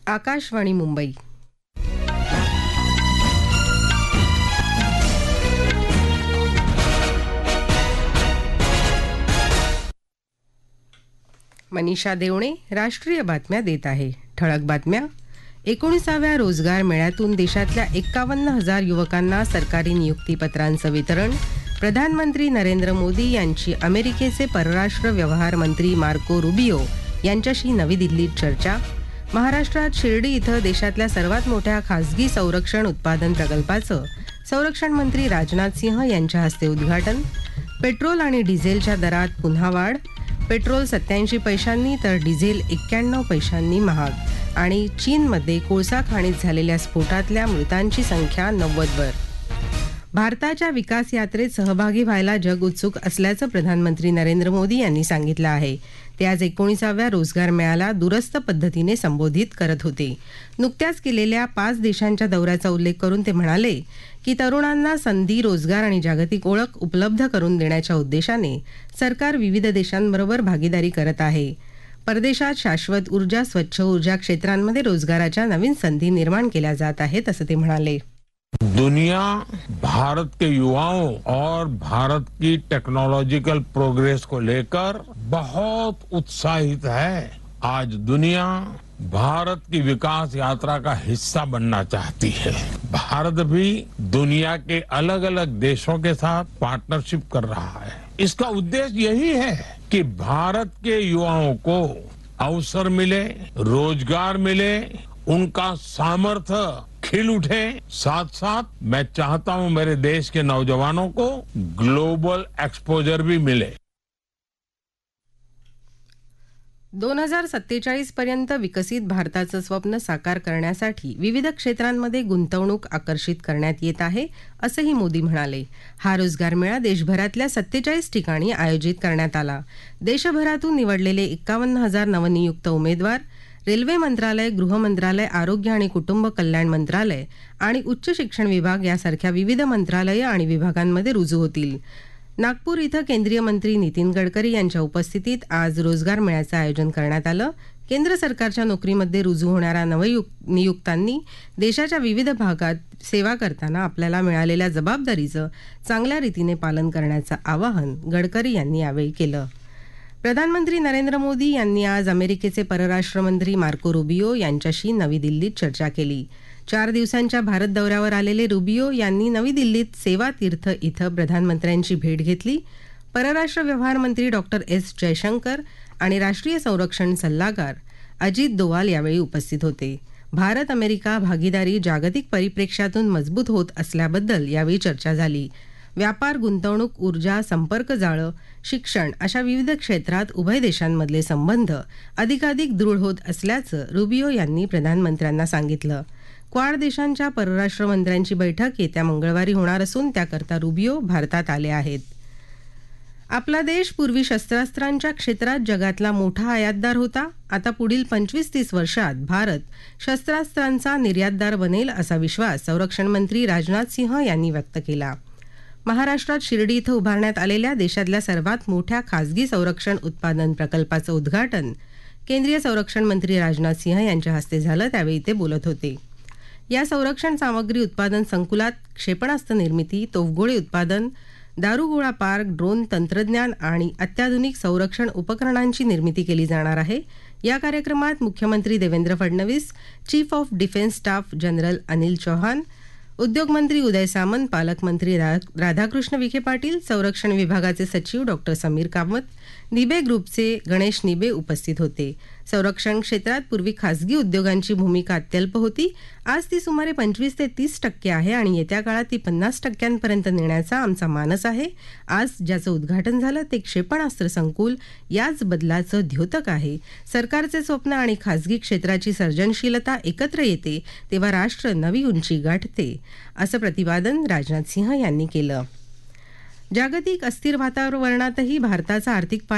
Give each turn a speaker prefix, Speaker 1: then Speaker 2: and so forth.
Speaker 1: आकाशवाणी मुंबई. मनीषा देवणे राष्ट्रीय बातम्या देत आहे. ठळक बातम्या. 19व्या रोजगार मेळ्यातून देशातल्या 51,000 युवकांना सरकारी नियुक्तीपत्रांचं वितरण. प्रधानमंत्री नरेंद्र मोदी यांची अमेरिकेचे परराष्ट्र व्यवहार मंत्री मार्को रुबियो यांच्याशी नवी दिल्लीत चर्चा. महाराष्ट्रात शिर्डी इथं देशातल्या सर्वात मोठ्या खासगी संरक्षण उत्पादन प्रकल्पाचं संरक्षण मंत्री राजनाथ सिंह यांच्या हस्ते उद्घाटन. पेट्रोल आणि डिझेलच्या दरात पुन्हा वाढ. पेट्रोल 87 पैशांनी तर डिझेल 91 पैशांनी महाग. आणि चीनमध्ये कोळसा खाणीत झालेल्या स्फोटातल्या मृतांची संख्या 90 वर. भारताच्या विकास यात्रेत सहभागी व्हायला जग उत्सुक असल्याचं प्रधानमंत्री नरेंद्र मोदी यांनी सांगितलं आहे. ते आज 19व्या रोजगार मेळ्याला दूरस्थ पद्धतीने संबोधित करत होते. नुकत्याच केलेल्या 5 देशांच्या दौऱ्याचा उल्लेख करून ते म्हणाले की तरुणांना संधी, रोजगार आणि जागतिक ओळख उपलब्ध करून देण्याच्या उद्देशाने सरकार विविध देशांबरोबर भागीदारी करत आहे. परदेशात शाश्वत ऊर्जा, स्वच्छ ऊर्जा क्षेत्रांमध्ये रोजगाराच्या नवीन संधी निर्माण केल्या जात आहेत असं ते म्हणाले.
Speaker 2: दुनिया भारत के युवाओं और भारत की टेक्नोलॉजिकल प्रोग्रेस को लेकर बहुत उत्साहित है. आज दुनिया भारत की विकास यात्रा का हिस्सा बनना चाहती है. भारत भी दुनिया के अलग अलग देशों के साथ पार्टनरशिप कर रहा है. इसका उद्देश्य यही है कि भारत के युवाओं को अवसर मिले, रोजगार मिले, उनका सामर्थ्य खिल उठे. साथ साथ मैं चाहता हूं मेरे देश के नौजवानों को ग्लोबल एक्सपोजर भी मिले.
Speaker 1: 2047 पर्यंत विकसित भारताचं स्वप्न साकार करण्यासाठी विविध क्षेत्रांमध्ये गुंतवणूक आकर्षित करण्यात येत आहे असंही मोदी म्हणाले. हा रोजगार मेळा देशभरातल्या 47 ठिकाणी आयोजित करण्यात आला. देशभरातून निवडलेले 51,000 नवनियुक्त उमेदवार रेल्वे मंत्रालय, गृह मंत्रालय, आरोग्य आणि कुटुंब कल्याण मंत्रालय आणि उच्च शिक्षण विभाग यासारख्या विविध मंत्रालय आणि विभागांमध्ये रुजू होतील. नागपूर इथं केंद्रीय मंत्री नितीन गडकरी यांच्या उपस्थितीत आज रोजगार मेळ्याचं आयोजन करण्यात आलं. केंद्र सरकारच्या नोकरीमध्ये रुजू होणाऱ्या नवनियुक्तांनी देशाच्या विविध भागात सेवा करताना आपल्याला मिळालेल्या जबाबदारीचं चांगल्या रीतीने पालन करण्याचं आवाहन गडकरी यांनी यावेळी केलं. प्रधानमंत्री नरेंद्र मोदी यांनी आज अमेरिकेचे परराष्ट्र मंत्री मार्को रुबियो यांच्याशी नवी दिल्लीत चर्चा केली. 4 दिवसांच्या भारत दौऱ्यावर आलेले रुबियो यांनी नवी दिल्लीत सेवा तीर्थ इथं प्रधानमंत्र्यांची भेट घेतली. परराष्ट्र व्यवहार मंत्री डॉक्टर एस जयशंकर आणि राष्ट्रीय संरक्षण सल्लागार अजित दोवाल यावेळी उपस्थित होते. भारत अमेरिका भागीदारी जागतिक परिप्रेक्ष्यातून मजबूत होत असल्याबद्दल यावेळी चर्चा झाली. व्यापार, गुंतवणूक, ऊर्जा, संपर्क जाळं, शिक्षण अशा विविध क्षेत्रात उभय देशांमधले संबंध अधिकाधिक दृढ होत असल्याचं रुबियो यांनी प्रधानमंत्र्यांना सांगितलं. क्वाड देशांच्या परराष्ट्र मंत्र्यांची बैठक येत्या मंगळवारी होणार असून त्याकरता रुबियो भारतात आले आहेत. आपला देश पूर्वी शस्त्रास्त्रांच्या क्षेत्रात जगातला मोठा आयातदार होता. आता पुढील 25-30 वर्षात भारत शस्त्रास्त्रांचा निर्यातदार बनेल असा विश्वास संरक्षण मंत्री राजनाथ सिंह यांनी व्यक्त केला. महाराष्ट्रात शिर्डी इथं उभारण्यात आलेल्या देशातल्या सर्वात मोठ्या खासगी संरक्षण उत्पादन प्रकल्पाचं उद्घाटन केंद्रीय संरक्षण मंत्री राजनाथ सिंह यांच्या हस्ते झालं. त्यावेळी ते बोलत होते. या संरक्षण सामग्री उत्पादन संकुलात क्षेपणास्त्र निर्मिती, तोफगोळे उत्पादन, दारुगोळा पार्क, ड्रोन तंत्रज्ञान आणि अत्याधुनिक संरक्षण उपकरणांची निर्मिती केली जाणार आहे. या कार्यक्रमात मुख्यमंत्री Devendra Fadnavis, chief of defence staff general Anil Chauhan, उद्योगमंत्री उदय सामंत, पालकमंत्री राधाकृष्ण विखे पाटील, संरक्षण विभागाचे सचिव डॉक्टर समीर कामत, निबे ग्रुपचे गणेश निबे उपस्थित होते. संरक्षण क्षेत्रात पूर्वी खासगी उद्योगांची भूमिका अत्यल्प होती. आज ती सुमारे 25 ते 30% आहे आणि येत्या काळात ती 50% नेण्याचा आमचा मानस आहे. आज ज्याचं उद्घाटन झालं ते क्षेपणास्त्र संकुल याच बदलाचं द्योतक आहे. सरकारचे स्वप्न आणि खासगी क्षेत्राची सर्जनशीलता एकत्र येते तेव्हा राष्ट्र नवी उंची गाठते असं प्रतिपादन राजनाथ सिंह यांनी केलं. जागतिक अस्थिर वातावरणातही भारताचा आर्थिक